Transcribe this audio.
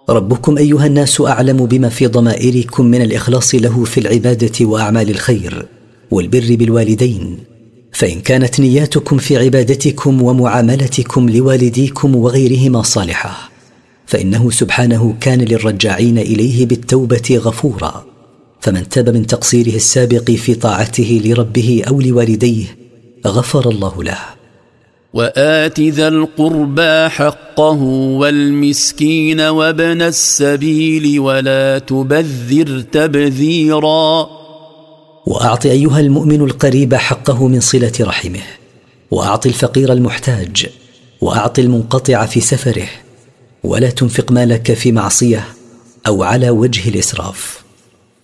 ربكم أيها الناس أعلم بما في ضمائركم من الإخلاص له في العبادة وأعمال الخير والبر بالوالدين، فإن كانت نياتكم في عبادتكم ومعاملتكم لوالديكم وغيرهما صالحة، فإنه سبحانه كان للرجاعين إليه بالتوبة غفورا، فمن تاب من تقصيره السابق في طاعته لربه أو لوالديه غفر الله له. وآت ذا القربى حقه والمسكين وابن السبيل ولا تبذر تبذيرا. وأعط أيها المؤمن القريب حقه من صلة رحمه، وأعط الفقير المحتاج، وأعط المنقطع في سفره، ولا تنفق مالك في معصية أو على وجه الإسراف.